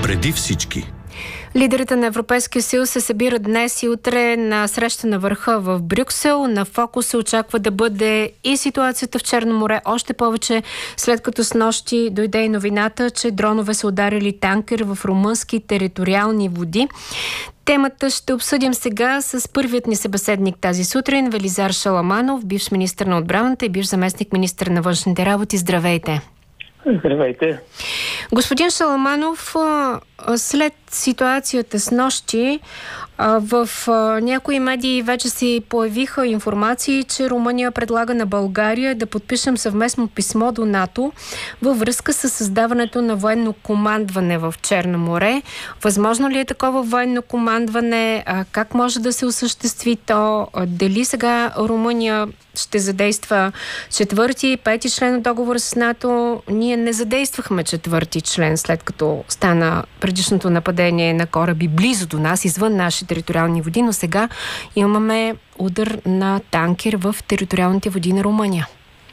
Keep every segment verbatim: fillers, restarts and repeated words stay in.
Преди всички. Лидерите на Европейския съюз се събират днес и утре на среща на върха в Брюксел. На фокус се очаква да бъде и ситуацията в Черно море. Още повече, след като снощи дойде и новината, че дронове са ударили танкер в румънски териториални води. Темата ще обсъдим сега с първият ни събеседник тази сутрин, Велизар Шаламанов, бивш министър на отбраната и бивш заместник министър на външните работи. Здравейте! Здравейте! Господин Шаламанов, след ситуацията с нощи, в някои медии вече се появиха информации, че Румъния предлага на България да подпишем съвместно писмо до НАТО във връзка с създаването на военно командване в Черно море. Възможно ли е такова военно командване? Как може да се осъществи то? Дали сега Румъния ще задейства четвърти, пети член на договора с НАТО? Ние не задействахме четвърти член, след като стана предишното нападение на кораби близо до нас, извън наши териториални води, но сега имаме удар на танкер в териториалните води на Румъния.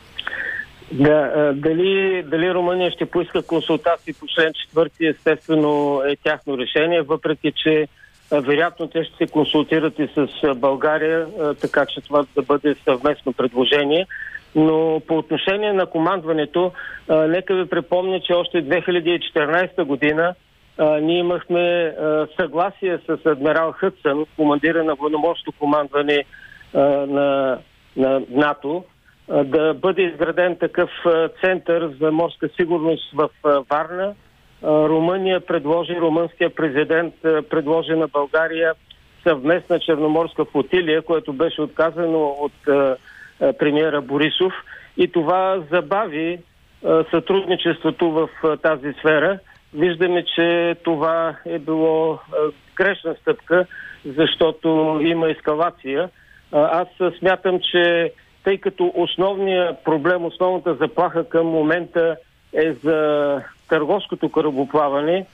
Да, дали, дали Румъния ще поиска консултации по член четвърти, естествено е тяхно решение, въпреки че вероятно те ще се консултират и с България, така че това да бъде съвместно предложение. Но по отношение на командването, нека ви припомня, че още две хиляди и четиринадесета година а, ние имахме а, съгласие с адмирал Хъдсън, командира на военноморското командване а, на, на НАТО, а, да бъде изграден такъв а, център за морска сигурност в а, Варна. А, Румъния предложи, румънския президент а, предложи на България съвместна черноморска флотилия, което беше отказано от а, а, премиера Борисов, и това забави а, сътрудничеството в а, тази сфера. Виждаме, че това е било а, грешна стъпка, защото има ескалация. А, аз смятам, че тъй като основният проблем, основната заплаха към момента е за търговското корабоплаване,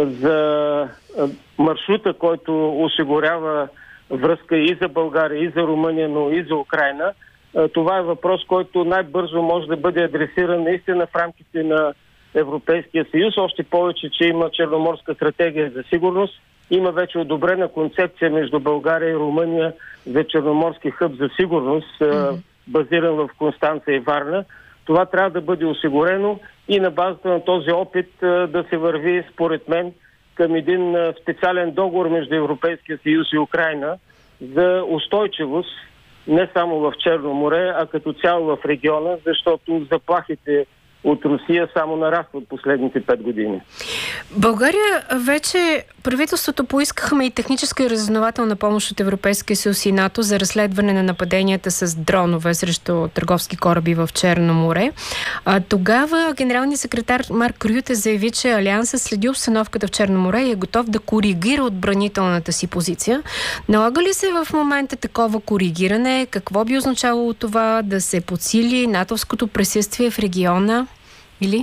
за маршрута, който осигурява връзка и за България, и за Румъния, но и за Украйна, това е въпрос, който най-бързо може да бъде адресиран наистина в рамките на Европейския съюз, още повече, че има Черноморска стратегия за сигурност, има вече одобрена концепция между България и Румъния за Черноморски хъб за сигурност, mm-hmm. базиран в Констанца и Варна. Това трябва да бъде осигурено и на базата на този опит да се върви, според мен, към един специален договор между Европейския съюз и Украйна за устойчивост не само в Черно море, а като цяло в региона, защото заплахите от Русия само нарастват последните пет години. България вече, правителството поискахме и техническа и разузнавателна помощ от Европейския съюз и НАТО за разследване на нападенията с дронове срещу търговски кораби в Черно море. А, тогава генералният секретар Марк Рюте заяви, че Алиансът следи обстановката в Черно море и е готов да коригира отбранителната си позиция. Налага ли се в момента такова коригиране? Какво би означавало това да се подсили натовското присъствие в региона? Или?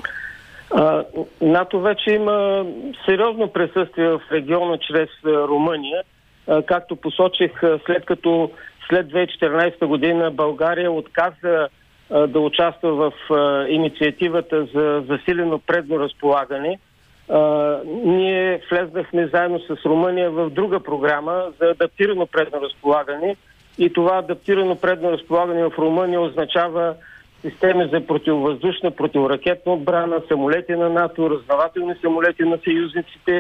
А, НАТО вече има сериозно присъствие в региона чрез а, Румъния. А, както посочих, след като след две хиляди и четиринадесета година България отказа а, да участва в а, инициативата за засилено предно разполагане, а, ние влезнахме заедно с Румъния в друга програма за адаптирано предно разполагане, и това адаптирано предно разполагане в Румъния означава системи за противовъздушна, противоракетна отбрана, самолети на НАТО, разузнавателни самолети на съюзниците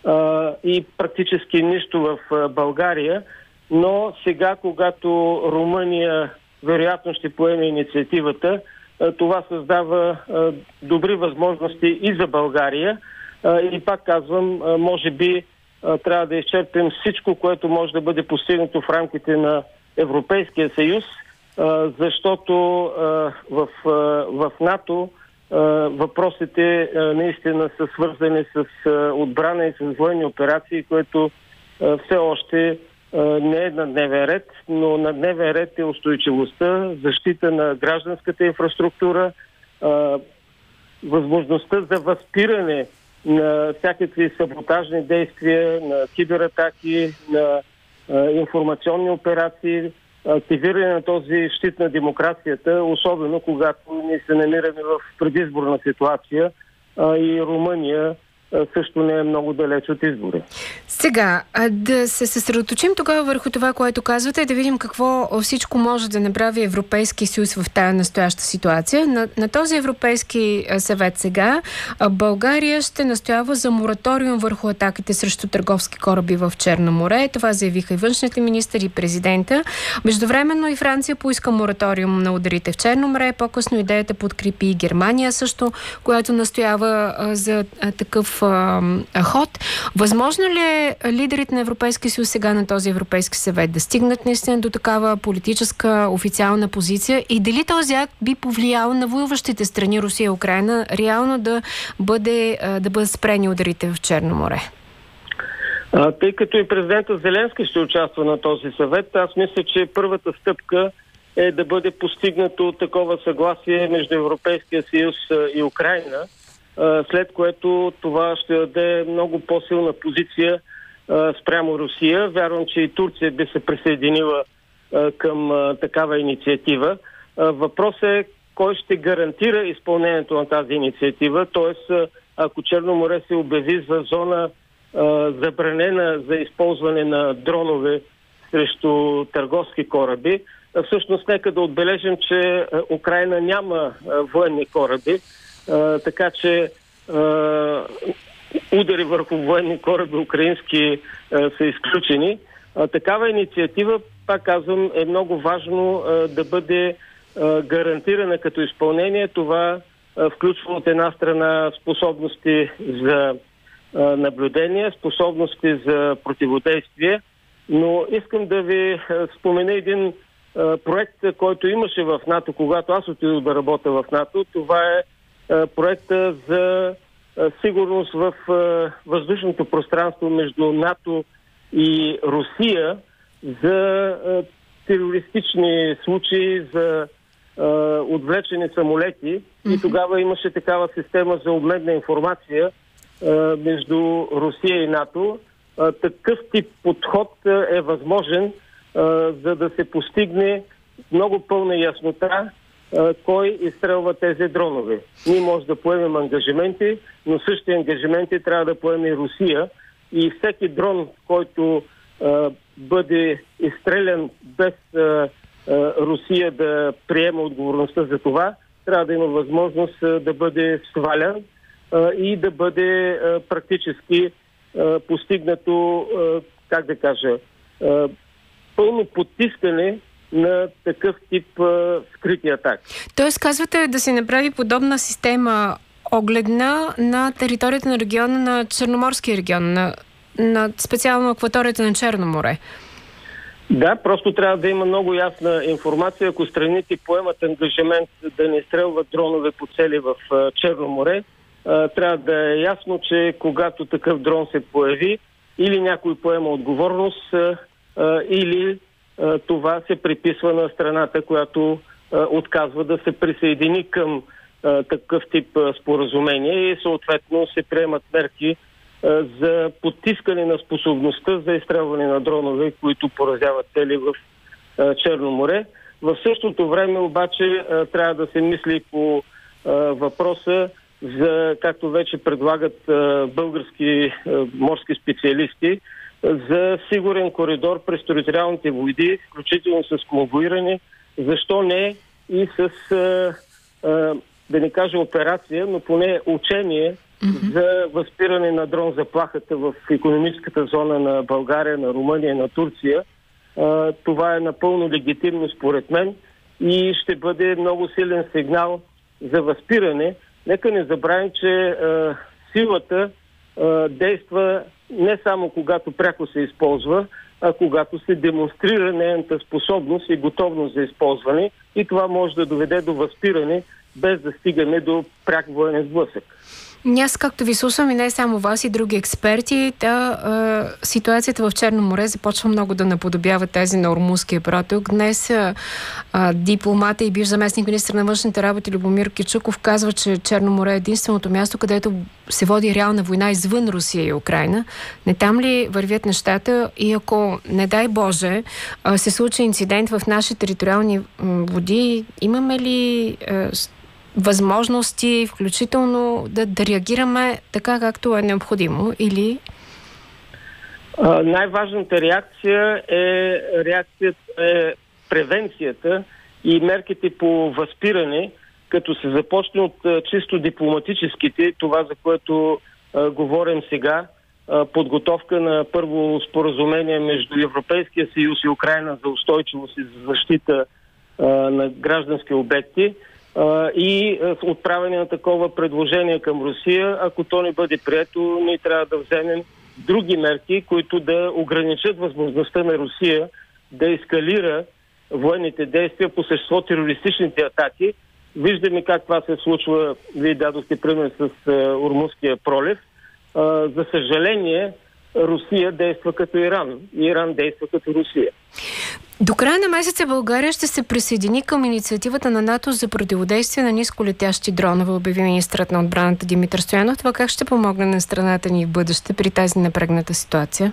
а, и практически нищо в а, България. Но сега, когато Румъния вероятно ще поеме инициативата, а, това създава а, добри възможности и за България. А, и пак казвам, а, може би а, трябва да изчерпим всичко, което може да бъде постигнато в рамките на Европейския съюз, защото в, в НАТО въпросите наистина са свързани с отбрана и с военни операции, което все още не е на дневен ред, но на дневен ред е устойчивостта, защита на гражданската инфраструктура, възможността за възпиране на всякакви саботажни действия, на кибератаки, на информационни операции, активиране на този щит на демокрацията, особено когато ние се намираме в предизборна ситуация а, и Румъния също не е много далеч от избори. Сега, да се съсредоточим тогава върху това, което казвате, да видим какво всичко може да направи Европейски съюз в тази настояща ситуация. На, на този Европейски съвет сега България ще настоява за мораториум върху атаките срещу търговски кораби в Черно море. Това заявиха и външните министри и президента. Междувременно и Франция поиска мораториум на ударите в Черно море. По-късно идеята подкрепи и Германия също, която настоява а, за а, такъв а, а, ход. Възможно ли е лидерите на Европейския съюз сега на този Европейски съвет да стигнат наистина до такава политическа официална позиция и дали този акт би повлиял на воюващите страни Русия и Украйна реално да бъде, да бъдат спрени ударите в Черно море? А, тъй като и президента Зеленски ще участва на този съвет, аз мисля, че първата стъпка е да бъде постигнато такова съгласие между Европейския съюз и Украйна, след което това ще даде много по-силна позиция спрямо Русия. Вярвам, че и Турция би се присъединила към такава инициатива. Въпросът е кой ще гарантира изпълнението на тази инициатива, т.е. ако Черно море се обяви за зона забранена за използване на дронове срещу търговски кораби. Всъщност, нека да отбележим, че Украйна няма военни кораби, така че удари върху военни кораби украински са изключени. Такава инициатива, пак казвам, е много важно да бъде гарантирана като изпълнение. Това включва от една страна способности за наблюдение, способности за противодействие, но искам да ви спомена един проект, който имаше в НАТО, когато аз отидох да работя в НАТО. Това е проекта за сигурност в въздушното пространство между НАТО и Русия за терористични случаи, за отвлечени самолети. Mm-hmm. И тогава имаше такава система за обмен на информация между Русия и НАТО. Такъв тип подход е възможен, за да се постигне много пълна яснота кой изстрелва тези дронове. Ние може да поемем ангажименти, но същите ангажименти трябва да поеме и Русия. И всеки дрон, който а, бъде изстрелян без а, а, Русия да приема отговорността за това, трябва да има възможност а, да бъде свалян а, и да бъде а, практически а, постигнато, а, как да кажа, а, пълно потискане на такъв тип а, скрити атаки. Тоест, казвате да се направи подобна система огледна на територията на региона, на Черноморския регион, на, на специално акваторията на Черно море. Да, просто трябва да има много ясна информация. Ако страните поемат ангажимент да не стрелват дронове по цели в а, Черно море, а, трябва да е ясно, че когато такъв дрон се появи, или някой поема отговорност, а, а, или а, това се приписва на страната, която а, отказва да се присъедини към а, такъв тип а, споразумение и съответно се приемат мерки а, за потискане на способността за изстрелване на дронове, които поразяват цели в а, Черно море. В същото време обаче а, трябва да се мисли по а, въпроса за, както вече предлагат а, български а, морски специалисти, за сигурен коридор през териториалните води, включително с конвоиране, защо не и с, а, а, да не кажа операция, но поне учение mm-hmm. за възпиране на дрон заплахата в икономическата зона на България, на Румъния, на Турция. А, това е напълно легитимно според мен и ще бъде много силен сигнал за възпиране. Нека не забравим, че а, силата а, действа не само когато пряко се използва, а когато се демонстрира нейната способност и готовност за използване и това може да доведе до възпиране, без да стигаме до пряк военен сблъсък. Аз, както ви слушам и не само вас и други експерти, та, е, ситуацията в Черно море започва много да наподобява тези на Ормузския проток. Днес е, дипломата и бивш заместник министър на външните работи Любомир Кичуков казва, че Черно море е единственото място, където се води реална война извън Русия и Украйна. Не там ли вървят нещата и ако, не дай Боже, се случи инцидент в наши териториални води, имаме ли е, възможности, включително да, да реагираме така, както е необходимо, или... А, най-важната реакция е реакцията, е превенцията и мерките по възпиране, като се започне от а, чисто дипломатическите, това за което а, говорим сега, а, подготовка на първо споразумение между Европейския съюз и Украйна за устойчивост и за защита а, на граждански обекти а, и а, отправяне на такова предложение към Русия. Ако то не бъде прието, ние трябва да вземем други мерки, които да ограничат възможността на Русия да ескалира военните действия по същество терористичните атаки. Виждаме как това се случва. Вие дадохте пример с а, Ормузския пролив. А, за съжаление, Русия действа като Иран. Иран действа като Русия. До края на месеца България ще се присъедини към инициативата на НАТО за противодействие на нисколетящи дронове, обяви министърът на отбраната Димитър Стоянов. Това как ще помогне на страната ни в бъдеще при тази напрегната ситуация?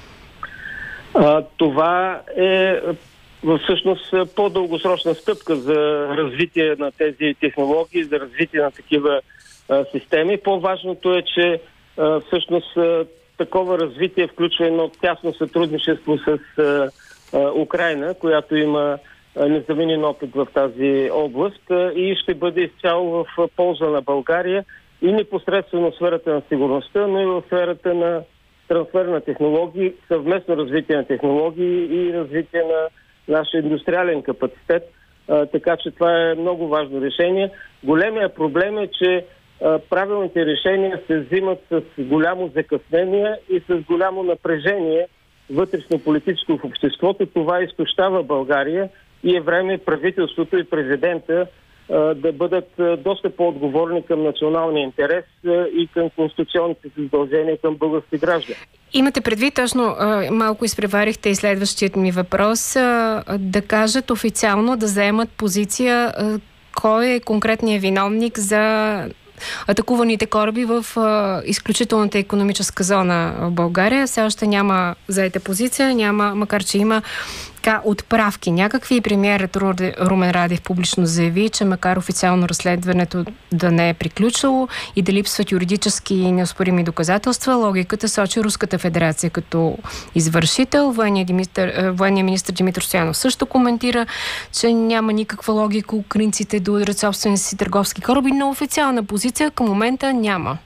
А, това е всъщност по-дългосрочна стъпка за развитие на тези технологии, за развитие на такива а, системи. По-важното е, че а, всъщност а, такова развитие включва едно тясно сътрудничество с а, а, Украйна, която има а, незаменен опит в тази област а, и ще бъде изцяло в а, полза на България и непосредствено в сферата на сигурността, но и в сферата на трансфер на технологии, съвместно развитие на технологии и развитие на нашия индустриален капацитет. А, така че това е много важно решение. Големия проблем е, че а, правилните решения се взимат с голямо закъснение и с голямо напрежение вътрешно-политическо в обществото. Това изтощава България и е време правителството и президента а, да бъдат а, доста по-отговорни към националния интерес а, и към конституционните си задължения към български граждани. Имате предвид, точно малко изпреварихте и следващият ми въпрос, да кажат официално, да заемат позиция кой е конкретният виновник за атакуваните кораби в изключителната икономическа зона в България. Все още няма заета позиция, няма, макар че има така отправки някакви. Премиерът Румен Радев публично заяви, че макар официално разследването да не е приключило и да липсват юридически и неоспорими доказателства, логиката сочи Руската федерация като извършител. Военният министър, военният министър Димитър Стоянов също коментира, че няма никаква логика украинците да ударят собствените си търговски кораби, но официална позиция към момента няма.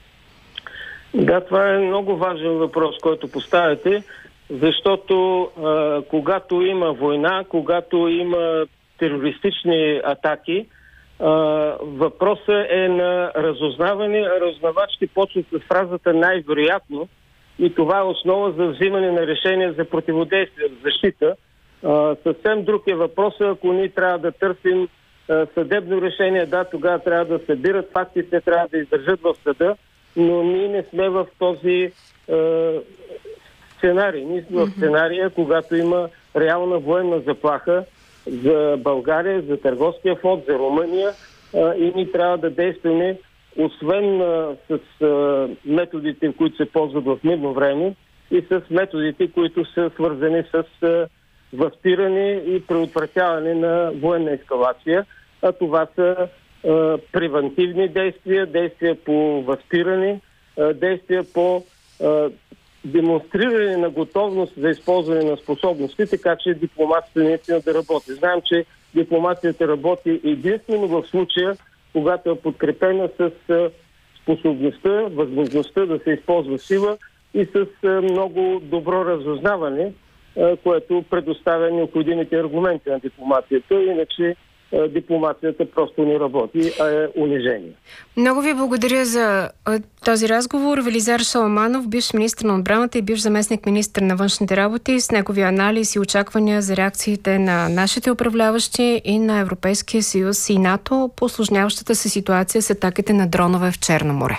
Да, това е много важен въпрос, който поставяте. Защото а, когато има война, когато има терористични атаки, а, въпросът е на разузнаване. Разузнавачите почват с фразата най-вероятно и това е основа за взимане на решение за противодействие, за защита. А, съвсем друг е въпросът, ако ние трябва да търсим а, съдебно решение, да, тогава трябва да събират фактите, трябва да издържат в съда, но ние не сме в този а, сценарий. Ние сме в сценария, когато има реална военна заплаха за България, за търговския флот, за Румъния а, и ние трябва да действаме освен а, с а, методите, които се ползват в мирно време и с методите, които са свързани с а, възпиране и предотвратяване на военна ескалация. А това са а, превентивни действия, действия по възпиране, а, действия по а, демонстриране на готовност за използване на способности, така че дипломацията наистина да работи. Знаем, че дипломацията работи единствено в случая, когато е подкрепена с способността, възможността да се използва сила и с много добро разузнаване, което предоставя необходимите аргументи на дипломацията, иначе дипломацията просто не работи, а е унижение. Много ви благодаря за този разговор. Велизар Шаламанов, бивш министър на отбраната и бивш заместник министър на външните работи, с неговия анализ и очаквания за реакциите на нашите управляващи и на Европейския съюз и НАТО по усложняващата се ситуация с атаките на дронове в Черно море.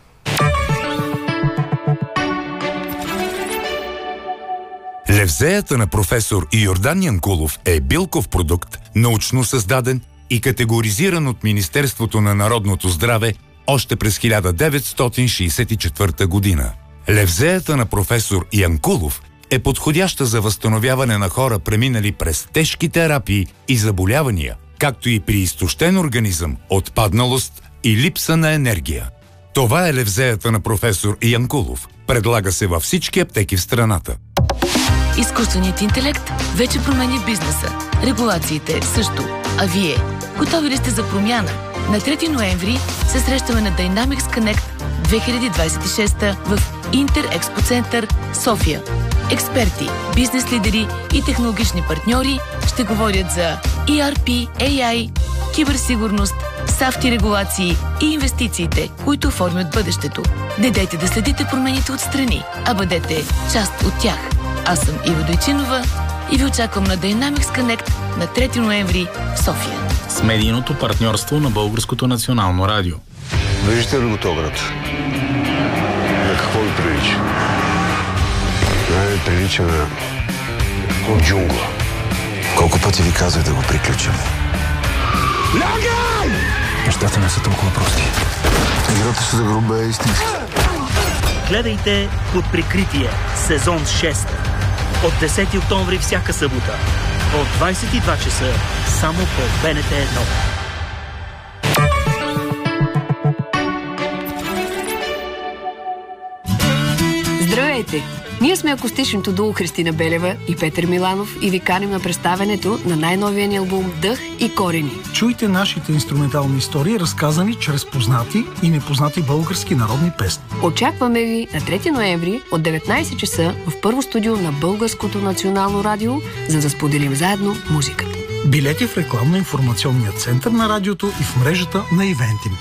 Левзеята на професор Йордан Янкулов е билков продукт, научно създаден и категоризиран от Министерството на народното здраве още през хиляда деветстотин шейсет и четвърта година. Левзеята на професор Янкулов е подходяща за възстановяване на хора, преминали през тежки терапии и заболявания, както и при изтощен организъм, отпадналост и липса на енергия. Това е левзеята на професор Янкулов. Предлага се във всички аптеки в страната. Изкуственият интелект вече променя бизнеса. Регулациите също. А вие? Готови ли сте за промяна? На трети ноември се срещаме на Dynamics Connect две хиляди двадесет и шеста в Интер Експо Център, София. Експерти, бизнес лидери и технологични партньори ще говорят за И Ар Пи, Ей Ай, киберсигурност, сафти регулации и инвестициите, които оформят бъдещето. Не дайте да следите промените отстрани, а бъдете част от тях. Аз съм Ива Дойчинова и ви очаквам на Dynamics Connect на трети ноември в София. С медийното партньорство на Българското национално радио. Виждате ли го този град? На какво ви прилича? Не прилича на джунгла. Колко пъти ви казах да го приключим? Лягай! Нещата не са толкова прости. Играта ще загрубе е истински. Гледайте Под прикритие, сезон шест. От десети октомври всяка събота. От двадесет и два часа само по Б Н Т едно. Здравейте! Ние сме акустичното дуо Христина Белева и Петър Миланов и ви каним на представянето на най-новия ни албум Дъх и корени. Чуйте нашите инструментални истории, разказани чрез познати и непознати български народни песни. Очакваме ви на трети ноември от деветнадесет часа в първо студио на Българското национално радио, за да споделим заедно музиката. Билети в рекламно-информационния център на радиото и в мрежата на Ивентим.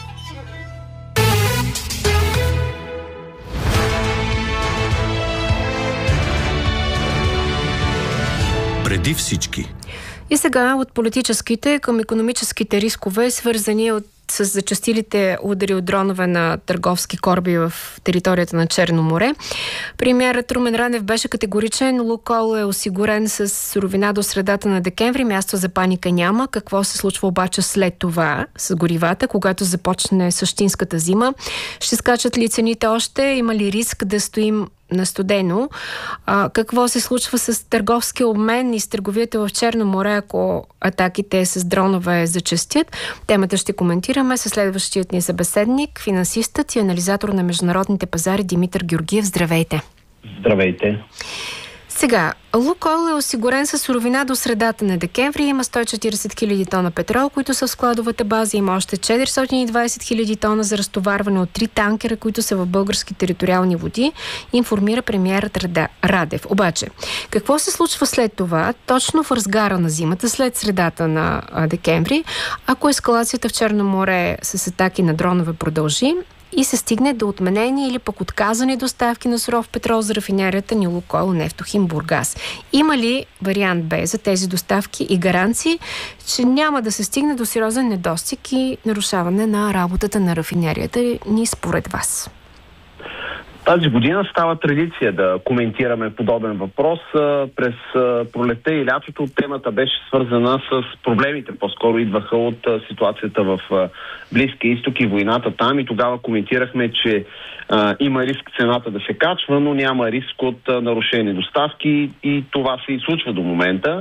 Преди всички. И сега от политическите към икономическите рискове, свързани от с зачестилите удари от дронове на търговски кораби в територията на Черно море. Премиерът Румен Радев беше категоричен. Лукойл е осигурен с суровина до средата на декември. Място за паника няма. Какво се случва обаче след това с горивата, когато започне същинската зима? Ще скачат ли цените още? Има ли риск да стоим на студено? А, какво се случва с търговския обмен и с търговията в Черно море, ако атаките с дронове зачестят? Темата ще коментираме със следващият ни събеседник, финансистът и анализатор на международните пазари Димитър Георгиев. Здравейте! Здравейте! Сега, Лукойл е осигурен със суровина до средата на декември. Има сто и четиридесет хиляди тона петрол, които са в складовата база. Има още четиристотин и двадесет хиляди тона за разтоварване от три танкера, които са в български териториални води, информира премиерът Радев. Обаче, какво се случва след това, точно в разгара на зимата, след средата на декември, ако ескалацията в Черно море с атаки на дронове продължи и се стигне до отменени или пък отказани доставки на суров петрол за рафинерията ни Лукойл Нефтохим Бургас? Има ли вариант Б за тези доставки и гаранции, че няма да се стигне до сериозен недостиг и нарушаване на работата на рафинерията ни според вас? Тази година става традиция да коментираме подобен въпрос. През пролетта и лятото темата беше свързана с проблемите, по-скоро идваха от ситуацията в Близкия изток и войната там, и тогава коментирахме, че а, има риск цената да се качва, но няма риск от а, нарушени доставки, и това се и случва до момента.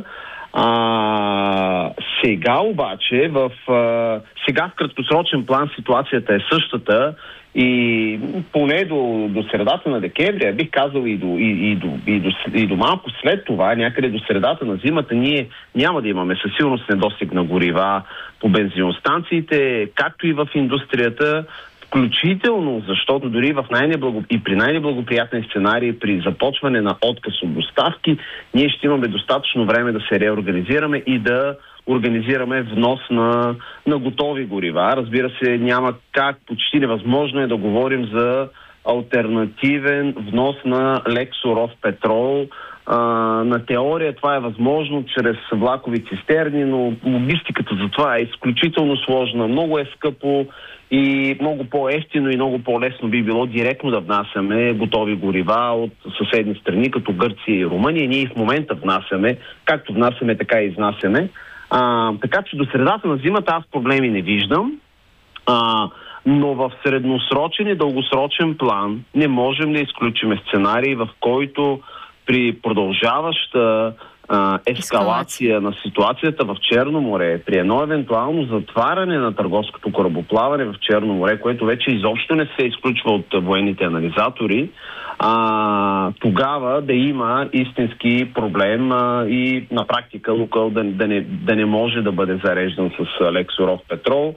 А, сега обаче, в, а, сега в краткосрочен план ситуацията е същата, и поне до, до средата на декември, бих казал и до, и, и, до, и, до, и до малко след това, някъде до средата на зимата, ние няма да имаме със сигурност недостиг на горива по бензиностанциите, както и в индустрията, включително, защото дори в най-неблаго... и при най-неблагоприятен сценарий, при започване на отказ от доставки, ние ще имаме достатъчно време да се реорганизираме и да организираме внос на, на готови горива. Разбира се, няма как, почти невъзможно е да говорим за алтернативен внос на лек суров петрол. А, на теория това е възможно чрез влакови цистерни, но логистиката за това е изключително сложна, много е скъпо и много по-евтино и много по-лесно би било директно да внасяме готови горива от съседни страни, като Гърция и Румъния. Ние в момента внасяме, както внасяме, така и изнасяме. А, така че до средата на зимата аз проблеми не виждам, а, но в средносрочен и дългосрочен план не можем да изключим сценарий, в който при продължаваща а, ескалация на ситуацията в Черно море, при едно евентуално затваряне на търговското корабоплаване в Черно море, което вече изобщо не се изключва от военните анализатори, а, тогава да има истински проблем а, и на практика Лукойл да, да, не, да не може да бъде зареждан с лек суров петрол.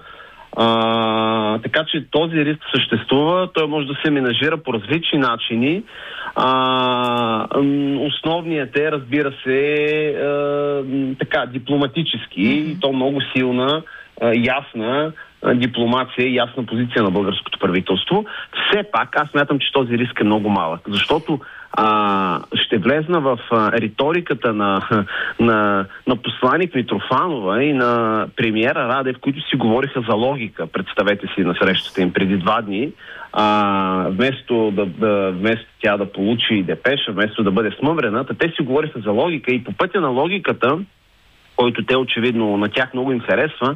А, така че този риск съществува, той може да се менажира по различни начини. А, основният е, разбира се, а, така, дипломатически, mm-hmm. и то много силна, а, ясна а, дипломация и ясна позиция на българското правителство. Все пак, аз смятам, че този риск е много малък, защото А, ще влезна в а, риториката на, на, на посланик Митрофанова и на премиера Радев, които си говориха за логика, представете си, на срещата им преди два дни. А, вместо, да, да, вместо тя да получи депеша, вместо да бъде смъмрена, те си говориха за логика и по пътя на логиката, който те очевидно на тях много им харесва,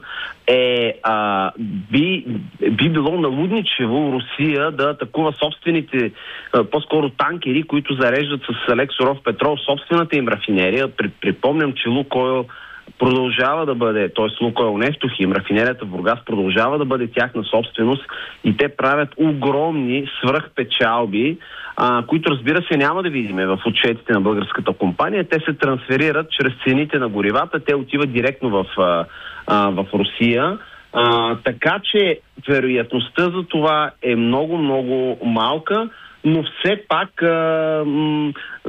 е а, би, би било налудничево Русия да атакува собствените, а, по-скоро танкери, които зареждат с лек суров петрол собствената им рафинерия. Припомням, че Лукойл продължава да бъде, т.е. Лукойл Нефтохим, рафинерията в Бургас продължава да бъде тяхна собственост и те правят огромни свръхпечалби, а, които, разбира се, няма да видим в отчетите на българската компания. Те се трансферират чрез цените на горивата, те отиват директно в, а, а, в Русия. А, така че вероятността за това е много-много малка, но все пак а, м,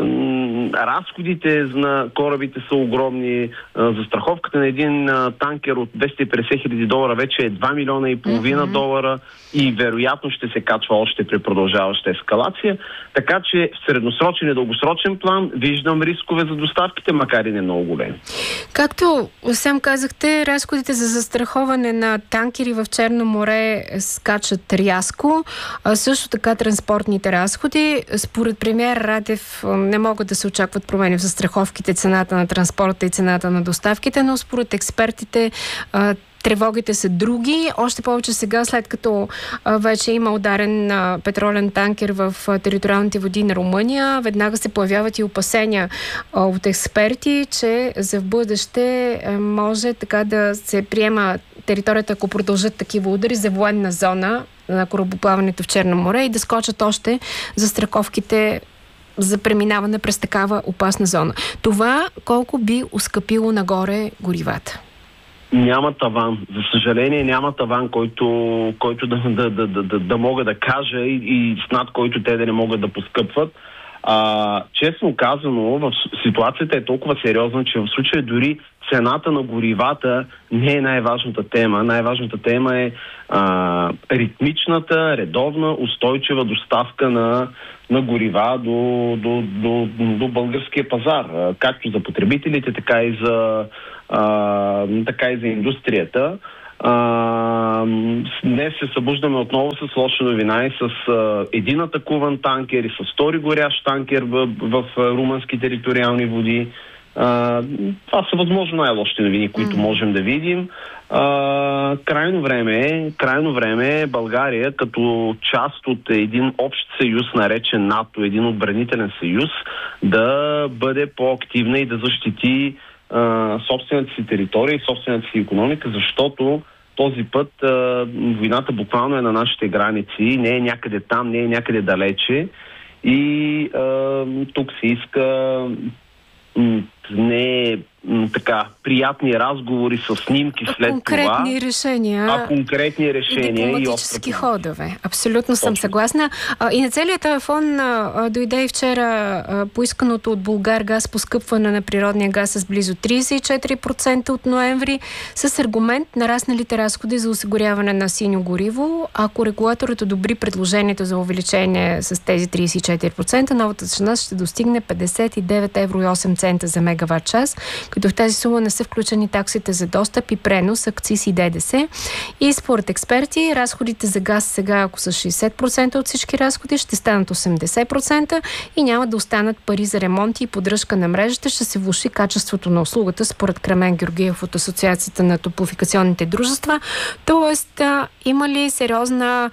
м, разходите на корабите са огромни. А, застраховката на един а, танкер от двеста и петдесет хиляди долара вече е два милиона и половина mm-hmm. долара и вероятно ще се качва още при продължаваща ескалация. Така че в средносрочен и дългосрочен план виждам рискове за доставките, макар и не много големи. Както сам казахте, разходите за застраховане на танкери в Черно море скачат рязко, а също така транспортните разходи. Според премиер Радев не могат да се очакват промени в застраховките, цената на транспорта и цената на доставките, но според експертите тревогите са други. Още повече сега, след като а, вече има ударен а, петролен танкер в а, териториалните води на Румъния, веднага се появяват и опасения а, от експерти, че за в бъдеще а, може така да се приема територията, ако продължат такива удари, за военна зона на корабоплаването в Черно море и да скочат още застраховките за преминаване през такава опасна зона. Това колко би оскъпило нагоре горивата? Няма таван. За съжаление няма таван, който, който да, да, да, да, да мога да кажа и, и с над който те да не могат да поскъпват. А, честно казано, в ситуацията е толкова сериозна, че в случая дори цената на горивата не е най-важната тема. Най-важната тема е а, ритмичната, редовна, устойчива доставка на, на горива до, до, до, до българския пазар. Както за потребителите, така и за, а, така и за индустрията. А, днес се събуждаме отново с лоша новина и с а, един атакуван танкер и с втори горящ танкер в, в, в румънски териториални води. А, това са възможно най-лошите новини, които можем да видим. А, крайно време е, крайно време е България като част от един общ съюз, наречен НАТО, един отбранителен съюз, да бъде по-активна и да защити а, собствената си територия и собствената си икономика, защото този път а, войната буквално е на нашите граници, не е някъде там, не е някъде далече и а, тук се иска не така приятни разговори с снимки след конкретни това. Конкретни решения. А конкретни решения. И дипломатически и ходове. Абсолютно съм съгласна. А, и на целият телефон а, дойде и вчера а, поисканото от Булгаргаз поскъпване на природния газ с близо тридесет и четири процента от ноември с аргумент нарасналите разходи за осигуряване на синьо гориво. Ако регулаторът одобри предложението за увеличение с тези тридесет и четири процента, новата цена ще достигне петдесет и девет евро и осем цента за мегаватт час, като в тази сума не са включени таксите за достъп и пренос, акциз и ДДС. И според експерти, разходите за газ сега, ако са шейсет процента от всички разходи, ще станат осемдесет процента и няма да останат пари за ремонти и поддръжка на мрежата. Ще се влоши качеството на услугата, според Кремен Георгиев от Асоциацията на топлофикационните дружества. Тоест, а, има ли сериозна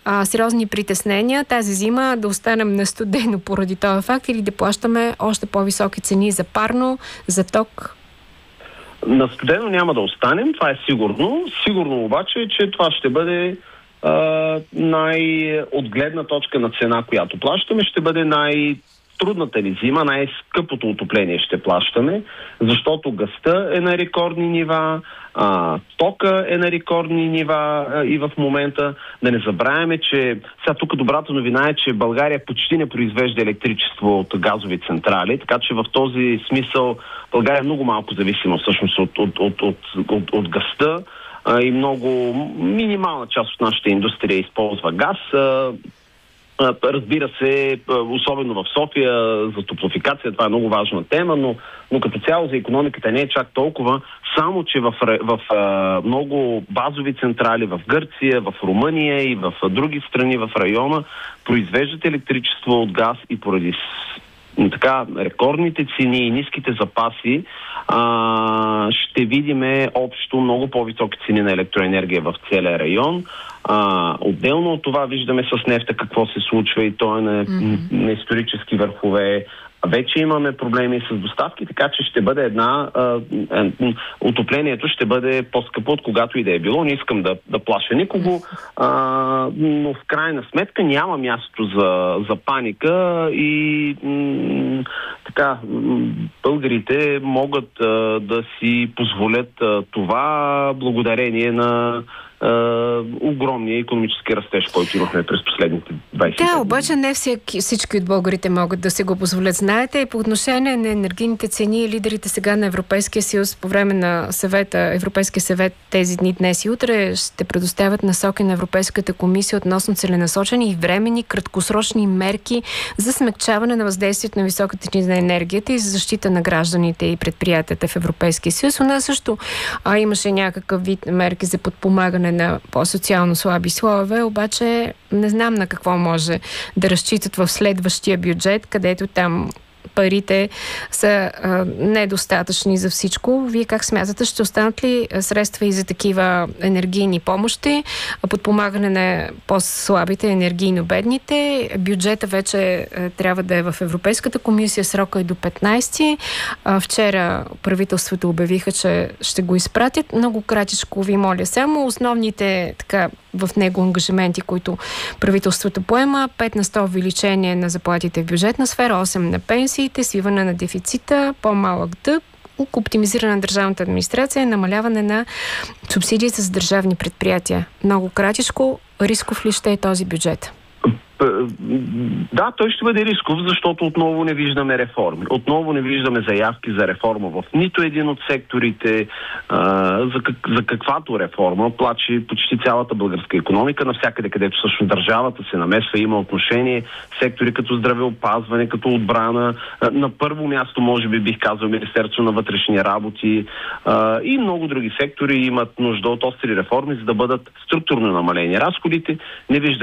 а, сериозни притеснения тази зима да останем на студено поради този факт или да плащаме още по-високи цени за парно, за ток? На студено няма да останем, това е сигурно. Сигурно обаче, че това ще бъде а, най- от гледна точка на цена, която плащаме, ще бъде най- трудната ни зима, най-скъпото отопление ще плащаме, защото газта е на рекордни нива, а, тока е на рекордни нива а, и в момента. Да не забравяме, че сега тук добрата новина е, че България почти не произвежда електричество от газови централи, така че в този смисъл България е много малко зависима всъщност от, от, от, от, от, от газта а, и много минимална част от нашата индустрия използва газ. А, Разбира се, особено в София, за топлофикация, това е много важна тема, но, но като цяло за икономиката не е чак толкова, само че в, в, в много базови централи в Гърция, в Румъния и в други страни в района произвеждат електричество от газ и поради така рекордните цени и ниските запаси а, ще видиме общо много по-високи цени на електроенергия в целия район. А, отделно от това виждаме с нефта какво се случва и то е на, mm-hmm. на исторически върхове. Вече имаме проблеми с доставки, така че ще бъде една... А, а, отоплението ще бъде по-скъпо от когато и да е било. Не искам да, да плаша никого, а, но в крайна сметка няма място за, за паника и м- така, м- българите могат а, да си позволят а, това благодарение на Uh, огромния икономически растеж, който имахме през последните двайсет години. Да, обаче не всеки, всички от българите могат да се го позволят. Знаете, по отношение на енергийните цени, лидерите сега на Европейския съюз по време на съвета, Европейския съвет тези дни, днес и утре ще предоставят насоки на Европейската комисия относно целенасочени и временни краткосрочни мерки за смекчаване на въздействието на високата цени на енергията и за защита на гражданите и предприятията в Европейския съюз. У нас също а, имаше някакъв вид мерки за подпомагане на по-социално слаби слоеве, обаче не знам на какво може да разчитат в следващия бюджет, където там парите са а, недостатъчни за всичко. Вие как смятате, ще останат ли средства и за такива енергийни помощи, подпомагане на по-слабите, енергийно бедните? Бюджета вече а, трябва да е в Европейската комисия, срока е до петнайсети. А, вчера правителството обявиха, че ще го изпратят. Много кратичко ви моля само основните така в него ангажименти, които правителството поема. пет на сто увеличение на заплатите в бюджетна сфера, осем на пенсиите, свиване на дефицита, по-малък дълг, оптимизиране на държавната администрация, намаляване на субсидиите за държавни предприятия. Много кратичко, рисков ли ще е този бюджет? Да, той ще бъде рисков, защото отново не виждаме реформи. Отново не виждаме заявки за реформа в нито един от секторите. А, за, как, за каквато реформа плаче почти цялата българска икономика, навсякъде, където всъщност държавата се намесва, има отношение, сектори като здравеопазване, като отбрана. А, на първо място, може би, бих казал, Министерство на вътрешни работи а, и много други сектори имат нужда от остри реформи, за да бъдат структурно намалени разходите. Не виждаме